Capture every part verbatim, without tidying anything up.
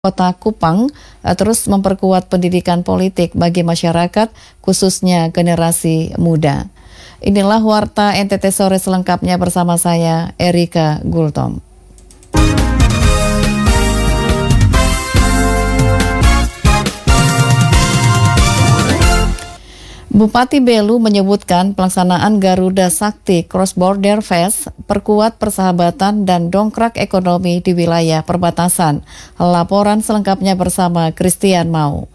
Kota Kupang uh, terus memperkuat pendidikan politik bagi masyarakat, khususnya generasi muda. Inilah Warta N T T Sore selengkapnya bersama saya, Erika Gultom. Bupati Belu menyebutkan pelaksanaan Garuda Sakti Cross Border Fest perkuat persahabatan dan dongkrak ekonomi di wilayah perbatasan. Laporan selengkapnya bersama Christian Mau.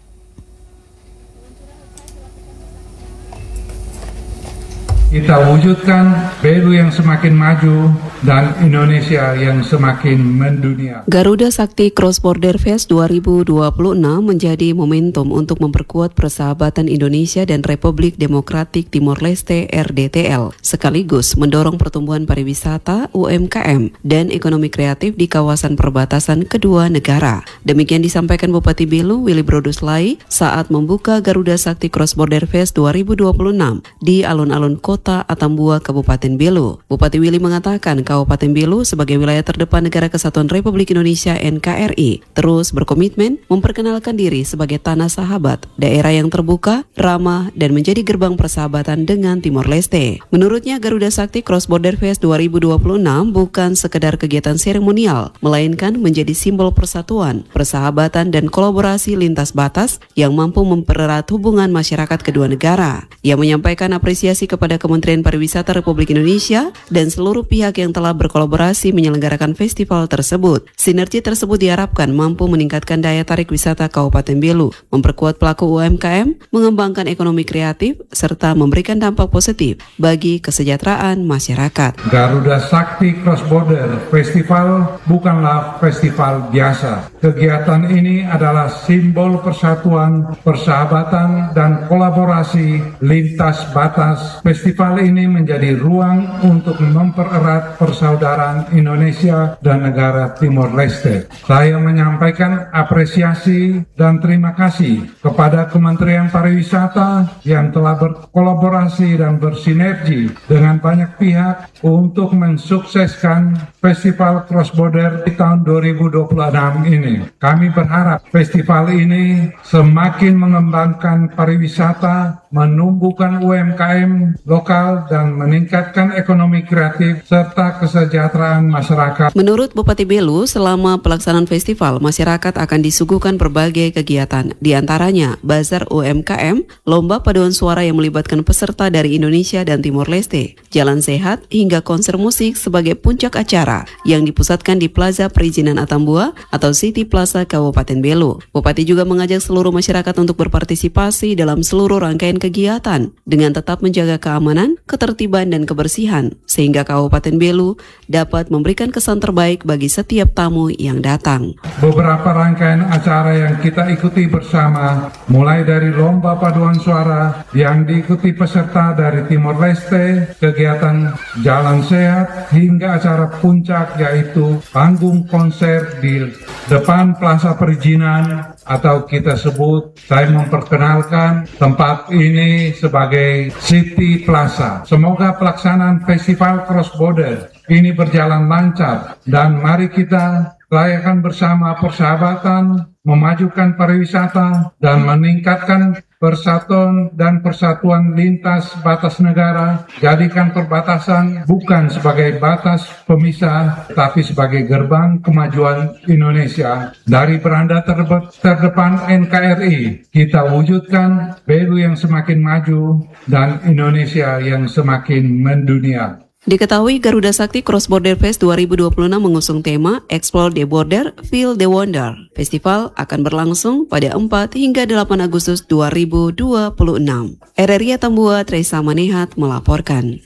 Kita wujudkan Belu yang semakin maju dan Indonesia yang semakin mendunia. Garuda Sakti Cross Border Fest dua ribu dua puluh enam menjadi momentum untuk memperkuat persahabatan Indonesia dan Republik Demokratik Timor Leste R D T L, sekaligus mendorong pertumbuhan pariwisata, U M K M, dan ekonomi kreatif di kawasan perbatasan kedua negara. Demikian disampaikan Bupati Belu, Willy Broduslai, saat membuka Garuda Sakti Cross Border Fest dua ribu dua puluh enam di alun-alun Kota Atambua, Kabupaten Belu. Bupati Willy mengatakan Kabupaten Belu sebagai wilayah terdepan Negara Kesatuan Republik Indonesia N K R I terus berkomitmen memperkenalkan diri sebagai tanah sahabat, daerah yang terbuka, ramah, dan menjadi gerbang persahabatan dengan Timor Leste. Menurutnya, Garuda Sakti Cross Border Fest dua ribu dua puluh enam bukan sekedar kegiatan seremonial, melainkan menjadi simbol persatuan, persahabatan, dan kolaborasi lintas batas yang mampu mempererat hubungan masyarakat kedua negara. Ia menyampaikan apresiasi kepada Kementerian Pariwisata Republik Indonesia dan seluruh pihak yang telah berkolaborasi menyelenggarakan festival tersebut. Sinergi tersebut diharapkan mampu meningkatkan daya tarik wisata Kabupaten Belu, memperkuat pelaku U M K M, mengembangkan ekonomi kreatif, serta memberikan dampak positif bagi kesejahteraan masyarakat. Garuda Sakti Cross Border Festival bukanlah festival biasa. Kegiatan ini adalah simbol persatuan, persahabatan, dan kolaborasi lintas batas. Festival ini menjadi ruang untuk mempererat persaudaraan Indonesia dan negara Timor Leste. Saya menyampaikan apresiasi dan terima kasih kepada Kementerian Pariwisata yang telah berkolaborasi dan bersinergi dengan banyak pihak untuk mensukseskan Festival Cross Border di tahun dua ribu dua puluh enam ini. Kami berharap festival ini semakin mengembangkan pariwisata, menumbuhkan U M K M lokal, dan meningkatkan ekonomi kreatif serta kesejahteraan masyarakat. Menurut Bupati Belu, selama pelaksanaan festival, masyarakat akan disuguhkan berbagai kegiatan, di antaranya Bazar U M K M, lomba paduan suara yang melibatkan peserta dari Indonesia dan Timor Leste, jalan sehat, hingga konser musik sebagai puncak acara yang dipusatkan di Plaza Perizinan Atambua atau City Plaza Kabupaten Belu. Bupati juga mengajak seluruh masyarakat untuk berpartisipasi dalam seluruh rangkaian kegiatan dengan tetap menjaga keamanan, ketertiban, dan kebersihan, sehingga Kabupaten Belu dapat memberikan kesan terbaik bagi setiap tamu yang datang. Beberapa rangkaian acara yang kita ikuti bersama, mulai dari lomba paduan suara yang diikuti peserta dari Timor Leste, kegiatan jalan sehat, hingga acara puncak yaitu panggung konser di depan Plaza Perizinan atau kita sebut, saya memperkenalkan tempat ini sebagai City Plaza. Semoga pelaksanaan Festival Cross Border ini berjalan lancar dan mari kita rayakan bersama persahabatan, memajukan pariwisata, dan meningkatkan persatuan dan persatuan lintas batas negara. Jadikan perbatasan bukan sebagai batas pemisah, tapi sebagai gerbang kemajuan Indonesia. Dari beranda terbe- terdepan N K R I, kita wujudkan Belu yang semakin maju dan Indonesia yang semakin mendunia. Diketahui Garuda Sakti Cross Border Fest dua ribu dua puluh enam mengusung tema Explore the Border, Feel the Wonder. Festival akan berlangsung pada empat hingga delapan Agustus dua ribu dua puluh enam. R R I Atambua, Teresa Manehat melaporkan.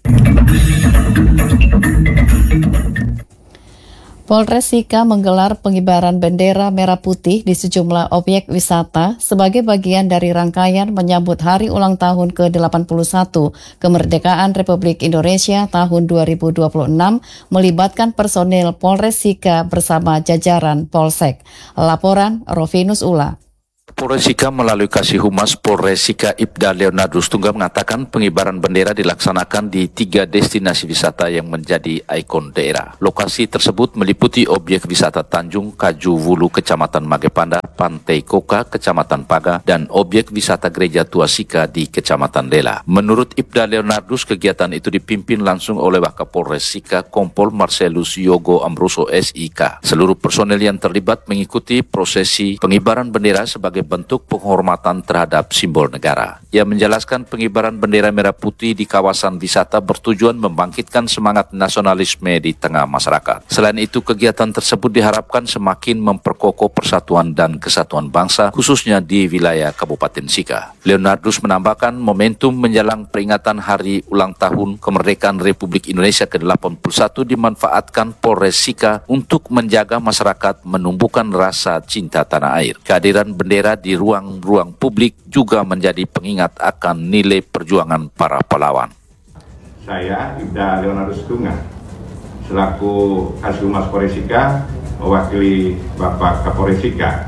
Polres Sika menggelar pengibaran bendera merah putih di sejumlah objek wisata sebagai bagian dari rangkaian menyambut Hari Ulang Tahun ke delapan puluh satu Kemerdekaan Republik Indonesia tahun dua ribu dua puluh enam melibatkan personil Polres Sika bersama jajaran Polsek. Laporan Rovinus Ula. Kapolres Sika melalui Kasih Humas Polres Sika Ibda Leonardus Tunggal mengatakan pengibaran bendera dilaksanakan di tiga destinasi wisata yang menjadi ikon daerah. Lokasi tersebut meliputi objek wisata Tanjung Kaju Wulu Kecamatan Magepanda, Pantai Koka Kecamatan Paga, dan objek wisata Gereja Tua Sika di Kecamatan Lela. Menurut Ibda Leonardus, kegiatan itu dipimpin langsung oleh Wakapolres Sika Kompol Marcelus Yogo Ambroso S I K. Seluruh personel yang terlibat mengikuti prosesi pengibaran bendera sebagai sebagai bentuk penghormatan terhadap simbol negara. Ia menjelaskan pengibaran bendera merah putih di kawasan wisata bertujuan membangkitkan semangat nasionalisme di tengah masyarakat. Selain itu, kegiatan tersebut diharapkan semakin memperkokoh persatuan dan kesatuan bangsa, khususnya di wilayah Kabupaten Sika. Leonardus menambahkan momentum menjelang peringatan hari ulang tahun kemerdekaan Republik Indonesia ke delapan puluh satu dimanfaatkan Polres Sika untuk menjaga masyarakat menumbuhkan rasa cinta tanah air. Kehadiran bendera di ruang-ruang publik juga menjadi pengingat akan nilai perjuangan para pahlawan. Saya Ibda Leonardus Tunggal, selaku Kasih Humas Polres Sika, mewakili Bapak Kapolres Sika.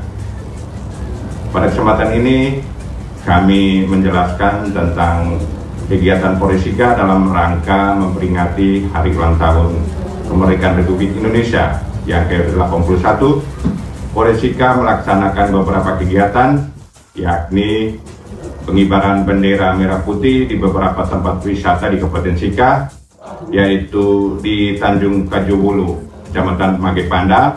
Pada kesempatan ini kami menjelaskan tentang kegiatan Polres Sika dalam rangka memperingati hari ulang tahun kemerdekaan Republik Indonesia yang ke delapan puluh satu. Polres Sika melaksanakan beberapa kegiatan, yakni pengibaran bendera merah putih di beberapa tempat wisata di Kabupaten Sika, yaitu di Tanjung Kajowulu, Kecamatan Magepanda,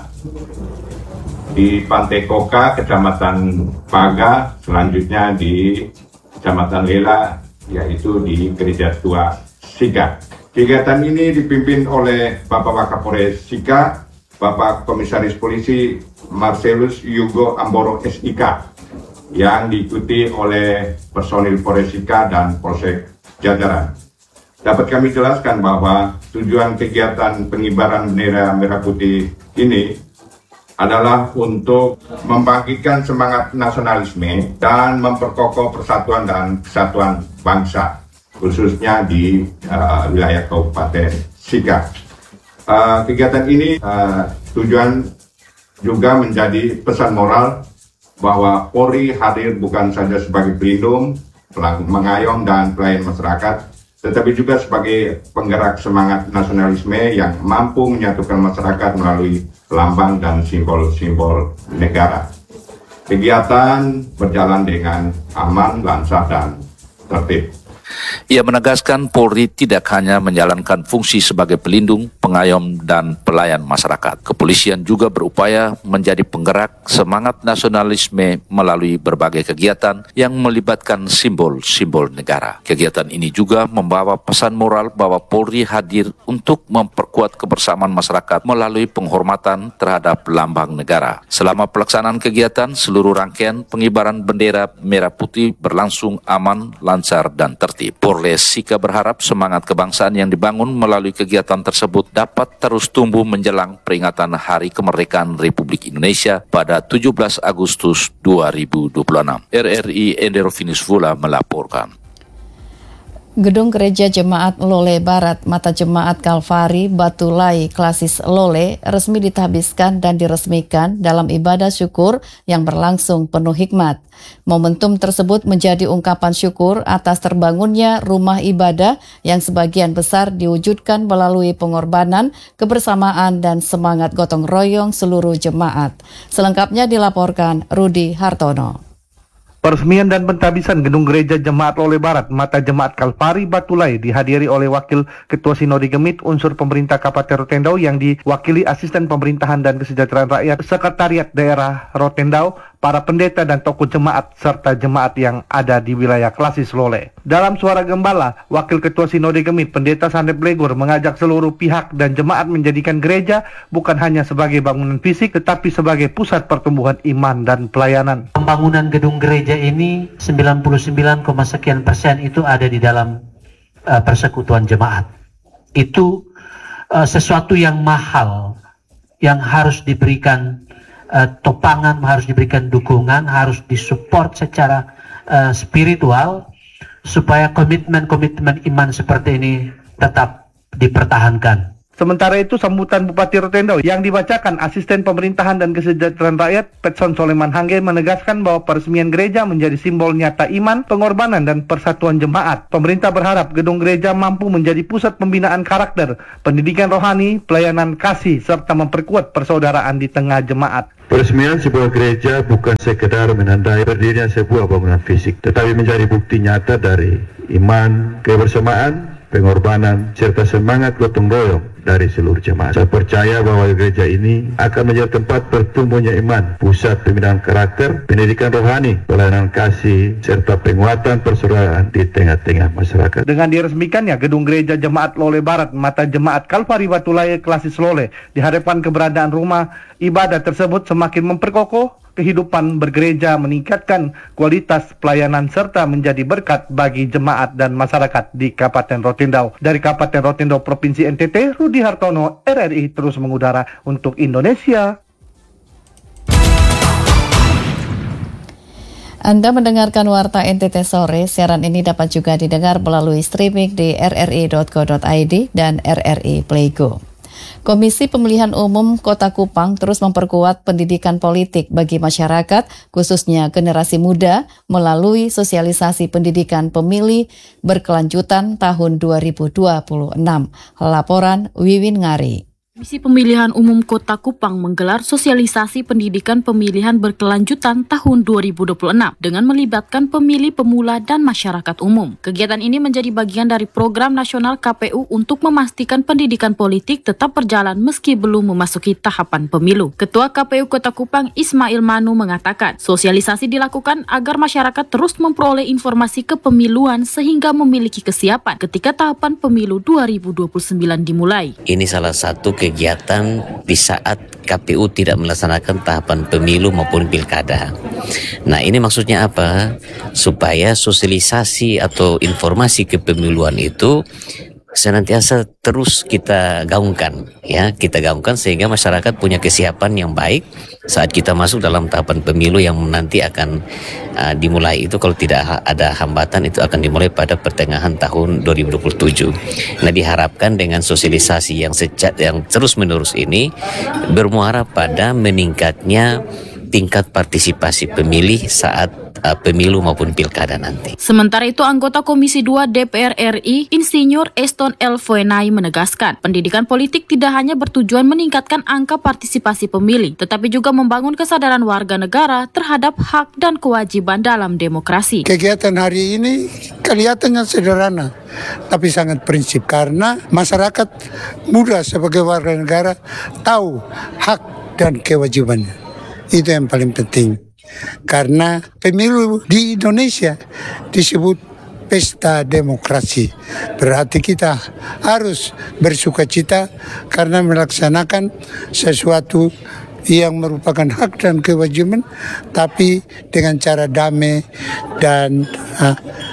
di Pantai Koka, Kecamatan Paga, selanjutnya di Kecamatan Lela, yaitu di Gereja Tua Sika. Kegiatan ini dipimpin oleh Bapak Wakapolres Sika, Bapak Komisaris Polisi Marcelus Yogo Amboro S I K, yang diikuti oleh personil Polres Sika dan Polsek jajaran. Dapat kami jelaskan bahwa tujuan kegiatan pengibaran bendera merah putih ini adalah untuk membangkitkan semangat nasionalisme dan memperkokoh persatuan dan kesatuan bangsa, khususnya di uh, wilayah Kabupaten Sika. Uh, kegiatan ini uh, tujuan juga menjadi pesan moral bahwa Polri hadir bukan saja sebagai pelindung, pengayom dan pelayan masyarakat, tetapi juga sebagai penggerak semangat nasionalisme yang mampu menyatukan masyarakat melalui lambang dan simbol-simbol negara. Kegiatan berjalan dengan aman, lancar, dan tertib. Ia menegaskan Polri tidak hanya menjalankan fungsi sebagai pelindung, pengayom, dan pelayan masyarakat. Kepolisian juga berupaya menjadi penggerak semangat nasionalisme melalui berbagai kegiatan yang melibatkan simbol-simbol negara. Kegiatan ini juga membawa pesan moral bahwa Polri hadir untuk memperkuat kebersamaan masyarakat melalui penghormatan terhadap lambang negara. Selama pelaksanaan kegiatan, seluruh rangkaian pengibaran bendera merah putih berlangsung aman, lancar, dan tertib. Polres Sika berharap semangat kebangsaan yang dibangun melalui kegiatan tersebut dapat terus tumbuh menjelang peringatan Hari Kemerdekaan Republik Indonesia pada tujuh belas Agustus dua ribu dua puluh enam. R R I Enderovinus Vula melaporkan. Gedung Gereja Jemaat Lole Barat Mata Jemaat Kalvari Batu Lai Klasis Lole resmi ditahbiskan dan diresmikan dalam ibadah syukur yang berlangsung penuh hikmat. Momentum tersebut menjadi ungkapan syukur atas terbangunnya rumah ibadah yang sebagian besar diwujudkan melalui pengorbanan, kebersamaan, dan semangat gotong royong seluruh jemaat. Selengkapnya dilaporkan Rudi Hartono. Peresmian dan pentahbisan Gedung Gereja Jemaat Lole Barat Mata Jemaat Kalvari Batu Lai dihadiri oleh Wakil Ketua Sinode Gemit unsur pemerintah Kabupaten Rotendau yang diwakili Asisten Pemerintahan dan Kesejahteraan Rakyat Sekretariat Daerah Rotendau, para pendeta dan tokoh jemaat serta jemaat yang ada di wilayah Klasis Lole. Dalam suara gembala, Wakil Ketua Sinode Gemit Pendeta Sandep Legor mengajak seluruh pihak dan jemaat menjadikan gereja bukan hanya sebagai bangunan fisik tetapi sebagai pusat pertumbuhan iman dan pelayanan. Pembangunan gedung gereja ini sembilan puluh sembilan, sekian persen itu ada di dalam uh, persekutuan jemaat. Itu uh, sesuatu yang mahal yang harus diberikan Uh, topangan, harus diberikan dukungan, harus disupport secara uh, spiritual supaya komitmen-komitmen iman seperti ini tetap dipertahankan. Sementara itu, sambutan Bupati Rotendo yang dibacakan Asisten Pemerintahan dan Kesejahteraan Rakyat Petson Soleman Hangge menegaskan bahwa peresmian gereja menjadi simbol nyata iman, pengorbanan, dan persatuan jemaat. Pemerintah berharap gedung gereja mampu menjadi pusat pembinaan karakter, pendidikan rohani, pelayanan kasih, serta memperkuat persaudaraan di tengah jemaat. Peresmian sebuah gereja bukan sekedar menandai berdirinya sebuah bangunan fisik, tetapi menjadi bukti nyata dari iman, kebersamaan, pengorbanan, serta semangat gotong royong dari seluruh jemaat. Saya percaya bahwa gereja ini akan menjadi tempat bertumbuhnya iman, pusat pembinaan karakter, pendidikan rohani, pelayanan kasih, serta penguatan persaudaraan di tengah-tengah masyarakat. Dengan diresmikannya gedung gereja Jemaat Lole Barat, Mata Jemaat Kalvari Batulaya Klasis Lole, di hadapan keberadaan rumah ibadah tersebut semakin memperkokoh kehidupan bergereja, meningkatkan kualitas pelayanan, serta menjadi berkat bagi jemaat dan masyarakat di Kabupaten Rotendau. Dari Kabupaten Rotendau, Provinsi N T T, Rudi Hartono, R R I terus mengudara untuk Indonesia. Anda mendengarkan Warta N T T Sore. Siaran ini dapat juga didengar melalui streaming di r r i dot co dot i d dan R R I Play Go. Komisi Pemilihan Umum Kota Kupang terus memperkuat pendidikan politik bagi masyarakat, khususnya generasi muda, melalui sosialisasi pendidikan pemilih berkelanjutan tahun dua ribu dua puluh enam. Laporan Wiwin Ngari. Komisi Pemilihan Umum Kota Kupang menggelar sosialisasi pendidikan pemilihan berkelanjutan tahun dua ribu dua puluh enam dengan melibatkan pemilih pemula dan masyarakat umum. Kegiatan ini menjadi bagian dari program nasional K P U untuk memastikan pendidikan politik tetap berjalan meski belum memasuki tahapan pemilu. Ketua K P U Kota Kupang Ismail Manu mengatakan, sosialisasi dilakukan agar masyarakat terus memperoleh informasi kepemiluan sehingga memiliki kesiapan ketika tahapan pemilu dua ribu dua puluh sembilan dimulai. Ini salah satu kegiatan di saat K P U tidak melaksanakan tahapan pemilu maupun pilkada. Nah, ini maksudnya apa? Supaya sosialisasi atau informasi kepemiluan itu senantiasa terus kita gaungkan, ya, kita gaungkan sehingga masyarakat punya kesiapan yang baik saat kita masuk dalam tahapan pemilu yang nanti akan uh, dimulai itu. Kalau tidak ada hambatan, itu akan dimulai pada pertengahan tahun dua ribu dua puluh tujuh. Nah, diharapkan dengan sosialisasi yang sejak yang terus menerus ini bermuara pada meningkatnya tingkat partisipasi pemilih saat uh, pemilu maupun pilkada nanti. Sementara itu, anggota Komisi dua D P R R I, Insinyur Eston L. Foenai menegaskan, pendidikan politik tidak hanya bertujuan meningkatkan angka partisipasi pemilih, tetapi juga membangun kesadaran warga negara terhadap hak dan kewajiban dalam demokrasi. Kegiatan hari ini kelihatannya sederhana, tapi sangat prinsip karena masyarakat muda sebagai warga negara tahu hak dan kewajibannya. Itu yang paling penting. Karena pemilu di Indonesia disebut pesta demokrasi. Berarti kita harus bersukacita karena melaksanakan sesuatu yang merupakan hak dan kewajiban, tapi dengan cara damai dan uh,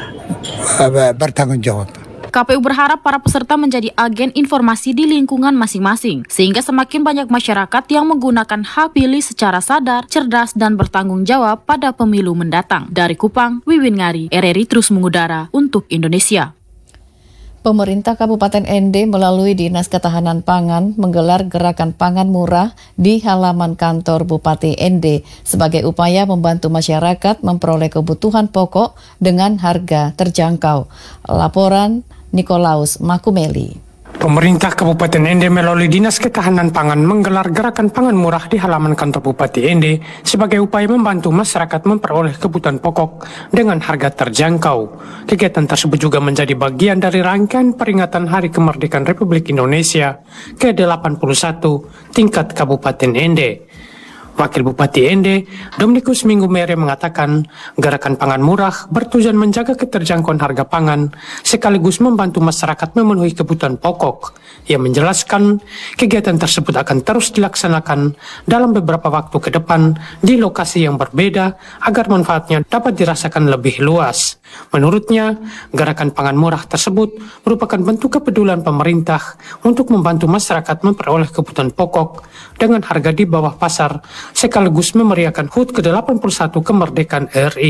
uh, bertanggung jawab. K P U berharap para peserta menjadi agen informasi di lingkungan masing-masing, sehingga semakin banyak masyarakat yang menggunakan hak pilih secara sadar, cerdas, dan bertanggung jawab pada pemilu mendatang. Dari Kupang, Wiwin Ngari, R R I terus mengudara untuk Indonesia. Pemerintah Kabupaten N D melalui Dinas Ketahanan Pangan menggelar gerakan pangan murah di halaman kantor Bupati N D sebagai upaya membantu masyarakat memperoleh kebutuhan pokok dengan harga terjangkau. Laporan Nikolaus Makumeli. Pemerintah Kabupaten N D melalui Dinas Ketahanan Pangan menggelar gerakan pangan murah di halaman kantor Bupati N D sebagai upaya membantu masyarakat memperoleh kebutuhan pokok dengan harga terjangkau. Kegiatan tersebut juga menjadi bagian dari rangkaian peringatan Hari Kemerdekaan Republik Indonesia ke delapan puluh satu tingkat Kabupaten N D. Wakil Bupati N D, Dominikus Minggu Mere mengatakan, gerakan pangan murah bertujuan menjaga keterjangkauan harga pangan, sekaligus membantu masyarakat memenuhi kebutuhan pokok. Ia menjelaskan, kegiatan tersebut akan terus dilaksanakan dalam beberapa waktu ke depan di lokasi yang berbeda agar manfaatnya dapat dirasakan lebih luas. Menurutnya, gerakan pangan murah tersebut merupakan bentuk kepedulian pemerintah untuk membantu masyarakat memperoleh kebutuhan pokok dengan harga di bawah pasar, sekaligus memeriahkan H U T ke delapan puluh satu kemerdekaan R I.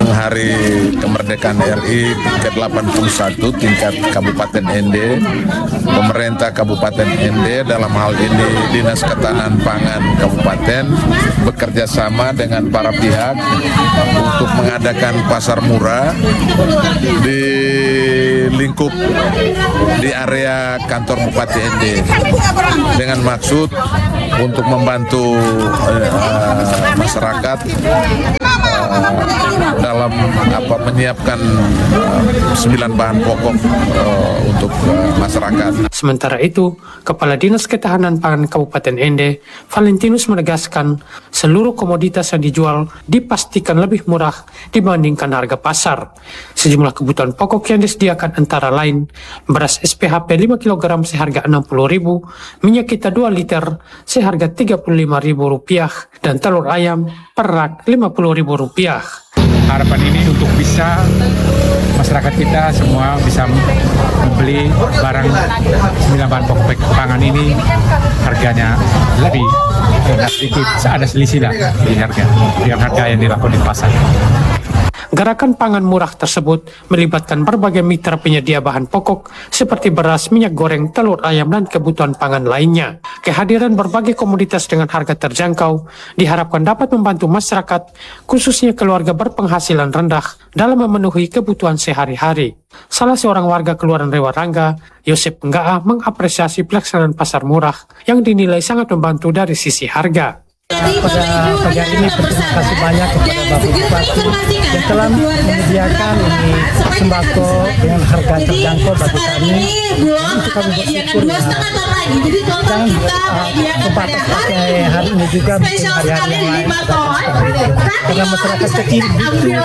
Hari Kemerdekaan R I ke delapan puluh satu tingkat Kabupaten N D, pemerintah Kabupaten N D dalam hal ini Dinas Ketahanan Pangan Kabupaten bekerja sama dengan para pihak untuk mengadakan pasar murah di lingkup di area kantor Bupati N D dengan maksud untuk membantu uh, masyarakat uh, dalam apa menyiapkan uh, sembilan bahan pokok uh, untuk uh, masyarakat. Sementara itu, Kepala Dinas Ketahanan Pangan Kabupaten N D, Valentinus menegaskan seluruh komoditas yang dijual dipastikan lebih murah dibandingkan harga pasar. Sejumlah kebutuhan pokok yang disediakan antara lain beras S P H P lima kilogram seharga enam puluh ribu rupiah, minyak kita dua liter seharga tiga puluh lima ribu rupiah, dan telur ayam per rak lima puluh ribu rupiah. Harapan ini untuk bisa masyarakat kita semua bisa membeli barang sembilan bahan pokok pangan ini harganya lebih sedikit, ada selisih lah di harga dengan harga yang dilakukan di pasar. Gerakan pangan murah tersebut melibatkan berbagai mitra penyedia bahan pokok seperti beras, minyak goreng, telur ayam, dan kebutuhan pangan lainnya. Kehadiran berbagai komoditas dengan harga terjangkau diharapkan dapat membantu masyarakat, khususnya keluarga berpenghasilan rendah, dalam memenuhi kebutuhan sehari-hari. Salah seorang warga Kelurahan Rewarangga, Yosep Nggaa, mengapresiasi pelaksanaan pasar murah yang dinilai sangat membantu dari sisi harga. Pada pagi hari ini berterima kasih banyak kepada Bapak Bupati yang telah menyediakan ini sembako dengan harga terjangkau bagi kami. Untuk kami bersyukur dan terbatas pakai hari ini juga mungkin hari-hari yang lain karena masyarakat kecil butuh.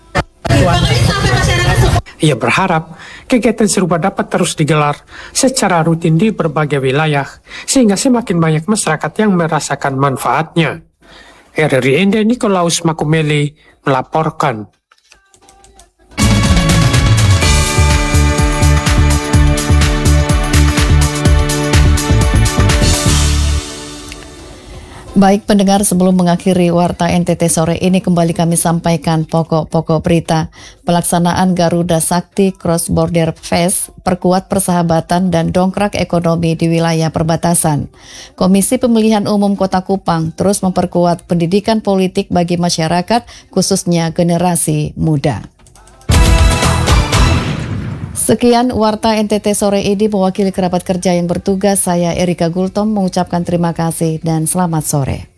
Ia berharap kegiatan serupa dapat terus digelar secara rutin di berbagai wilayah sehingga semakin banyak masyarakat yang merasakan manfaatnya. R R I N D Nikolaus Makumeli melaporkan. Baik pendengar, sebelum mengakhiri Warta N T T sore ini kembali kami sampaikan pokok-pokok berita. Pelaksanaan Garuda Sakti Cross Border Fest perkuat persahabatan dan dongkrak ekonomi di wilayah perbatasan. Komisi Pemilihan Umum Kota Kupang terus memperkuat pendidikan politik bagi masyarakat, khususnya generasi muda. Sekian Warta N T T sore ini, mewakili kerabat kerja yang bertugas, saya Erika Gultom mengucapkan terima kasih dan selamat sore.